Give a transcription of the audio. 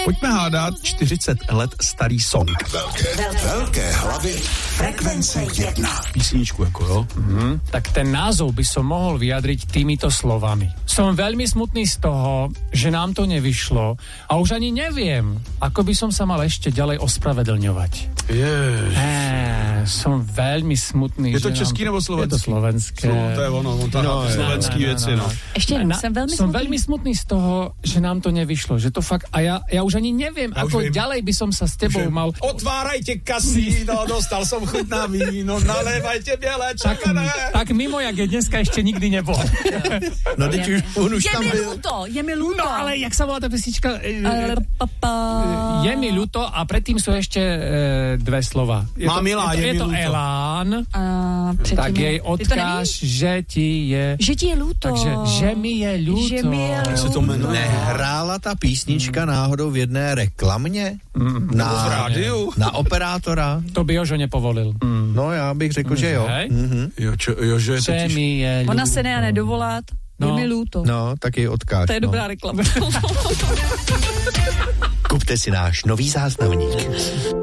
Pojďme hádat 40 let starý song. Velké hlavy frekvence 1. Písničku jako, jo? Tak ten názov by som mohol vyjadriť týmito slovami. Som veľmi smutný z toho, že nám to nevyšlo a už ani neviem, ako by som sa mal ešte ďalej ospravedlňovať. Som veľmi smutný. Je to český nebo slovenský? Je to slovenské. To je ono, slovenský věci, no. Ešte som veľmi smutný z toho, že nám to nevyšlo, že to fakt, a ja už ani neviem, ako ďalej by som sa s tebou mal... Otvárajte kasíno, dostal som chuť na víno, nalévajte bielé červené. Tak mimo, jak je dneska ešte nikdy nebol. No teď už tam byl. Je mi ľúto. No ale jak sa volá tá pesnička? Je mi ľúto a predtým sú ešte dve slova. Je to Elán. Tak jej odkáž, že ti je... Že ti je ľúto. Takže, že mi je ľúto. Nehrála ta písnička náhodou v jedné reklamě? V rádiu? Na operátora? To by Jožo nepovolil. No já bych řekl, že jo. Jo, že mi je ľúto. Ona se nedá nedovolat. Je mi ľúto. No, tak jej odkáž. To je dobrá reklama. Kupte si náš nový záznamník.